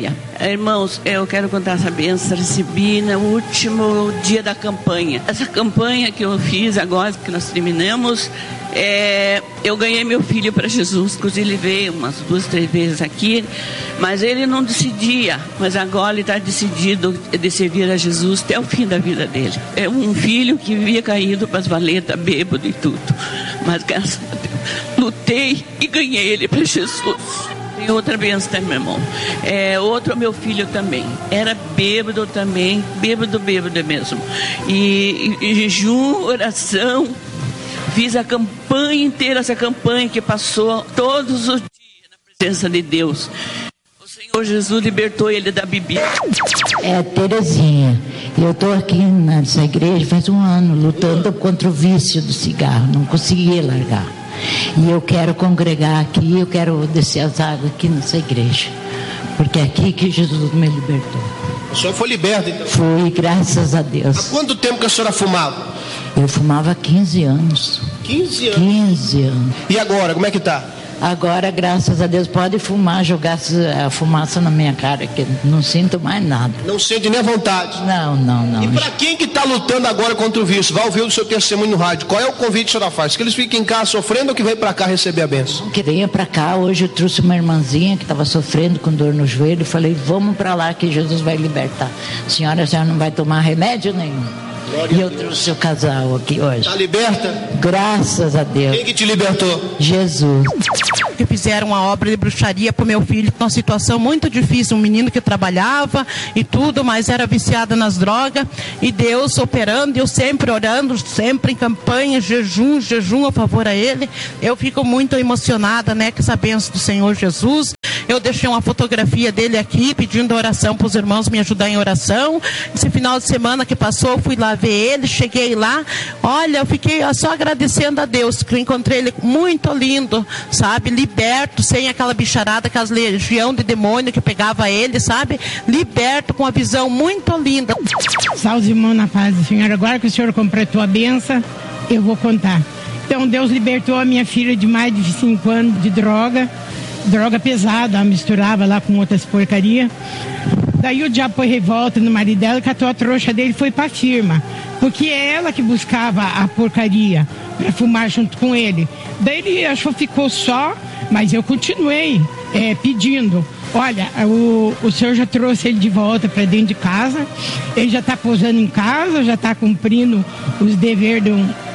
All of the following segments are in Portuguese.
Célia. Irmãos, eu quero contar essa bênção. Recebi no último dia da campanha. Essa campanha que eu fiz agora, que nós terminamos, eu ganhei meu filho para Jesus. Inclusive ele veio umas 2, 3 vezes aqui, mas ele não decidia. Mas agora ele está decidido de servir a Jesus até o fim da vida dele. É um filho que vivia caído para as valetas, bêbado e tudo. Mas graças a Deus, lutei e ganhei ele para Jesus. Tem outra bênção também, meu irmão. Outro meu filho também. Era bêbado também, bêbado mesmo. E jejum, oração. Fiz a campanha inteira, essa campanha que passou todos os dias na presença de Deus. O Senhor Jesus libertou ele da bebida. Terezinha, eu estou aqui nessa igreja faz 1 ano lutando contra o vício do cigarro, não conseguia largar. E eu quero congregar aqui, eu quero descer as águas aqui nessa igreja, porque é aqui que Jesus me libertou. A senhora foi liberta então? Fui, graças a Deus. Há quanto tempo que a senhora fumava? Eu fumava há 15 anos. 15 anos? 15 anos. E agora, como é que tá? Agora, graças a Deus, pode fumar, jogar a fumaça na minha cara, que não sinto mais nada. Não sente nem vontade? Não. E para quem que está lutando agora contra o vício, vai ouvir o seu testemunho no rádio, qual é o convite que a senhora faz? Que eles fiquem em casa sofrendo ou que vem para cá receber a bênção? Que venha para cá. Hoje eu trouxe uma irmãzinha que estava sofrendo com dor no joelho, falei, vamos para lá que Jesus vai libertar. A senhora não vai tomar remédio nenhum. E eu trouxe o casal aqui hoje. Está liberta? Graças a Deus. Quem que te libertou? Jesus. Que fizeram uma obra de bruxaria para o meu filho, uma situação muito difícil, um menino que trabalhava e tudo, mas era viciado nas drogas, e Deus operando, eu sempre orando, sempre em campanha, jejum a favor a ele. Eu fico muito emocionada, com essa bênção do Senhor Jesus. Eu deixei uma fotografia dele aqui, pedindo oração para os irmãos me ajudar em oração. Esse final de semana que passou, eu fui lá ver ele, cheguei lá, olha, eu fiquei só agradecendo a Deus, que eu encontrei ele muito lindo, sabe, liberto, sem aquela bicharada, aquelas legião de demônio que pegava ele, sabe, liberto, com uma visão muito linda. Salve, irmão, na paz do Senhor. Agora que o Senhor completou a benção, eu vou contar. Então, Deus libertou a minha filha de mais de 5 anos de droga pesada, ela misturava lá com outras porcarias. Daí o diabo foi revolta no marido dela, catou a trouxa dele e foi pra firma, porque é ela que buscava a porcaria para fumar junto com ele. Daí ele achou que ficou só, mas eu continuei pedindo. Olha, o senhor já trouxe ele de volta para dentro de casa, ele já está pousando em casa, já está cumprindo os deveres de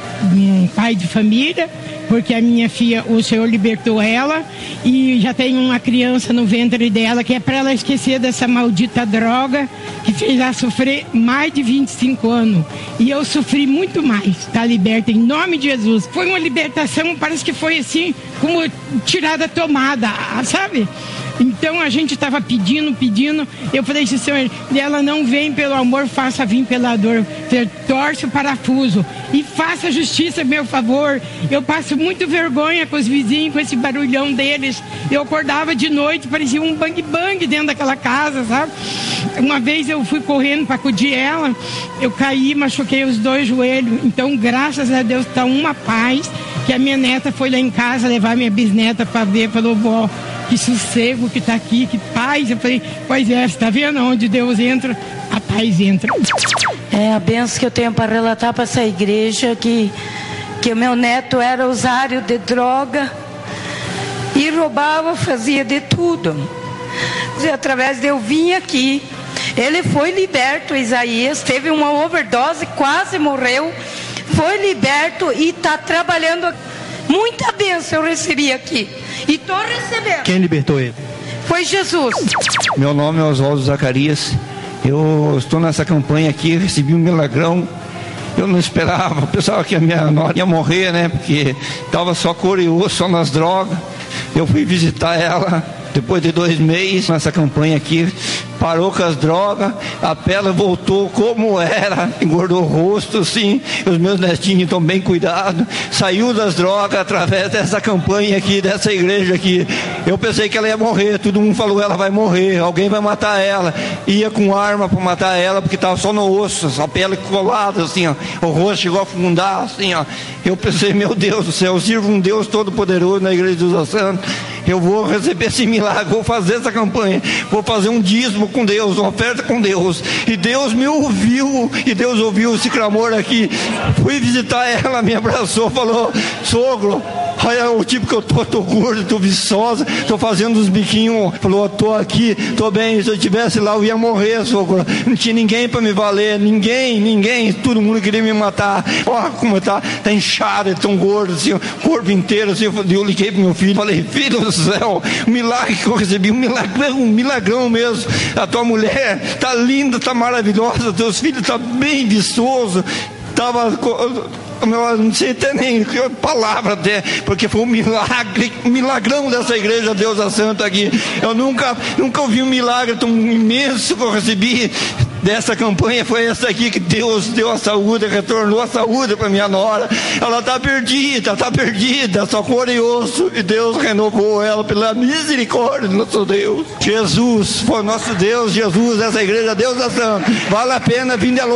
um pai de família, porque a minha filha, o Senhor libertou ela e já tem uma criança no ventre dela, que é para ela esquecer dessa maldita droga que fez ela sofrer mais de 25 anos. E eu sofri muito mais. Está liberta em nome de Jesus. Foi uma libertação, parece que foi assim, como tirada a tomada, sabe? Então a gente estava pedindo, eu falei assim, Senhor, ela não vem pelo amor, faça vir pela dor. Torce o parafuso e faça justiça, meu favor. Eu passo muito vergonha com os vizinhos, com esse barulhão deles. Eu acordava de noite, parecia um bang-bang dentro daquela casa, sabe? Uma vez eu fui correndo para acudir ela, eu caí, machuquei os 2 joelhos. Então, graças a Deus, está uma paz, que a minha neta foi lá em casa levar minha bisneta para ver, falou, vó, que sossego que está aqui, que paz. Eu falei, pois é, você está vendo onde Deus entra, a paz entra. A benção que eu tenho para relatar para essa igreja, que o meu neto era usuário de droga e roubava, fazia de tudo. E através de eu vim aqui, ele foi liberto, Isaías, teve uma overdose, quase morreu, foi liberto e está trabalhando. Muita bênção eu recebi aqui. E estou recebendo. Quem libertou ele? Foi Jesus. Meu nome é Oswaldo Zacarias. Eu estou nessa campanha aqui, recebi um milagrão. Eu não esperava, pensava que a minha nora ia morrer, porque estava só couro e osso, só nas drogas. Eu fui visitar ela depois de 2 meses nessa campanha aqui. Parou com as drogas, a pele voltou como era, engordou o rosto, sim. Os meus netinhos estão bem cuidados. Saiu das drogas através dessa campanha aqui, dessa igreja aqui. Eu pensei que ela ia morrer, todo mundo falou, ela vai morrer, alguém vai matar ela. Ia com arma para matar ela, porque estava só no osso, a pele colada, assim, ó. O rosto chegou a afundar, assim, ó. Eu pensei, meu Deus do céu, eu sirvo um Deus todo poderoso na igreja dos Santos. eu vou receber esse milagre, vou fazer essa campanha, vou fazer um dízimo com Deus, uma oferta com Deus. E Deus me ouviu, e Deus ouviu esse clamor aqui. Fui visitar ela, me abraçou, falou: sogro, olha o tipo que eu tô gordo, tô viçosa, tô fazendo uns biquinhos. Falou: tô aqui, tô bem. Se eu estivesse lá eu ia morrer, sogro. Não tinha ninguém para me valer, ninguém, todo mundo queria me matar. Ó, como tá inchado, é tão gordo assim, o corpo inteiro assim. Eu liguei pro meu filho, falei: filho do céu, o milagre que eu recebi, um milagrão mesmo. A tua mulher tá linda, tá maravilhosa, teus filhos tá bem viçoso, não sei até nem palavra até, porque foi um milagrão dessa igreja Deus é Santo aqui. Eu nunca ouvi um milagre tão imenso que eu recebi dessa campanha. Foi essa aqui que Deus deu a saúde, retornou a saúde para minha nora. Ela está perdida, só cor e osso, e Deus renovou ela pela misericórdia do nosso Deus. Jesus foi nosso Deus, Jesus, essa igreja Deus é Santo. Vale a pena vir de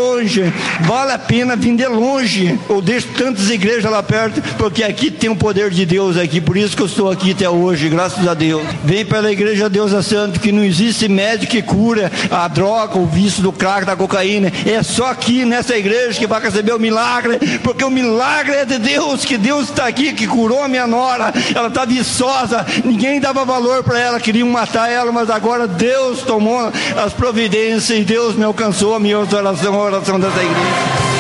longe, eu deixo tantas igrejas lá perto, porque aqui tem o poder de Deus aqui, por isso que eu estou aqui até hoje, graças a Deus. Vem pela igreja Deus é Santo, que não existe médico que cura a droga, o vício do crack, da cocaína. É só aqui nessa igreja que vai receber o milagre, porque o milagre é de Deus, que Deus está aqui, que curou a minha nora. Ela está viçosa, ninguém dava valor para ela, queriam matar ela, mas agora Deus tomou as providências e Deus me alcançou a minha oração, a oração dessa igreja.